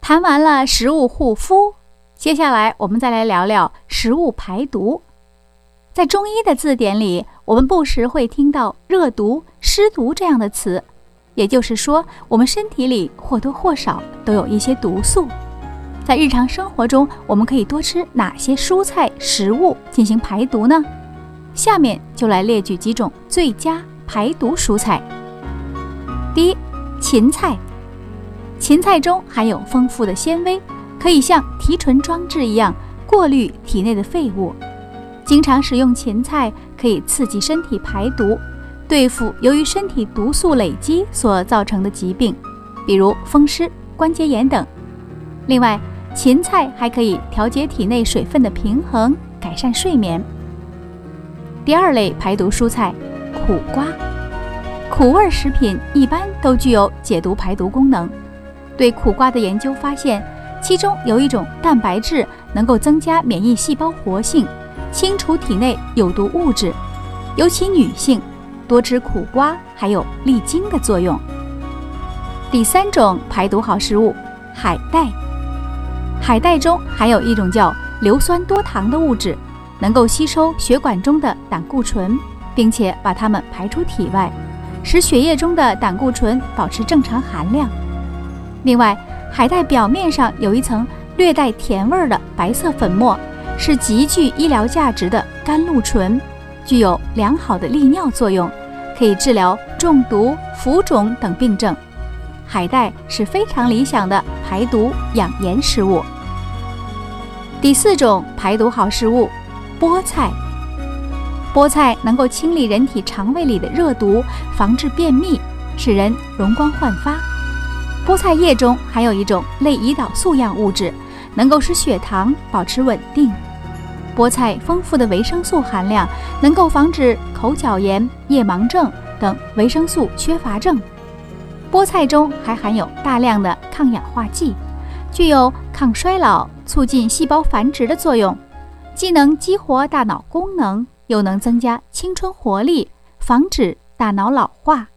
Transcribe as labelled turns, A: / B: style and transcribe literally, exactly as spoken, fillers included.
A: 谈完了食物护肤，接下来我们再来聊聊食物排毒。在中医的字典里，我们不时会听到热毒、湿毒这样的词，也就是说，我们身体里或多或少都有一些毒素。在日常生活中，我们可以多吃哪些蔬菜食物进行排毒呢？下面就来列举几种最佳排毒蔬菜。第一，芹菜。芹菜中含有丰富的纤维，可以像提纯装置一样过滤体内的废物。经常食用芹菜可以刺激身体排毒，对付由于身体毒素累积所造成的疾病，比如风湿、关节炎等。另外，芹菜还可以调节体内水分的平衡，改善睡眠。第二类排毒蔬菜，苦瓜。苦味食品一般都具有解毒排毒功能。对苦瓜的研究发现，其中有一种蛋白质能够增加免疫细胞活性，清除体内有毒物质。尤其女性多吃苦瓜还有利精的作用。第三种排毒好食物，海带。海带中含有一种叫硫酸多糖的物质，能够吸收血管中的胆固醇，并且把它们排出体外，使血液中的胆固醇保持正常含量。另外，海带表面上有一层略带甜味的白色粉末，是极具医疗价值的甘露醇，具有良好的利尿作用，可以治疗中毒、浮肿等病症。海带是非常理想的排毒养颜食物。第四种排毒好食物，菠菜。菠菜能够清理人体肠胃里的热毒，防治便秘，使人容光焕发。菠菜叶中含有一种类胰岛素样物质，能够使血糖保持稳定。菠菜丰富的维生素含量能够防止口角炎、夜盲症等维生素缺乏症。菠菜中还含有大量的抗氧化剂，具有抗衰老、促进细胞繁殖的作用，既能激活大脑功能，又能增加青春活力，防止大脑老化。